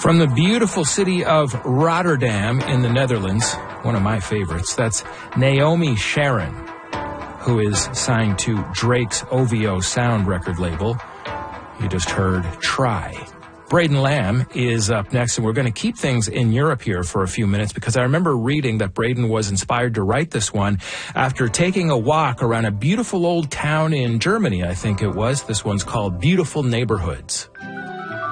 From the beautiful city of Rotterdam in the Netherlands, one of my favorites, that's Naomi Sharon, who is signed to Drake's OVO Sound record label. You just heard Try. Braden Lamb is up next, and we're going to keep things in Europe here for a few minutes because I remember reading that Braden was inspired to write this one after taking a walk around a beautiful old town in Germany, I think it was. This one's called Beautiful Neighborhoods.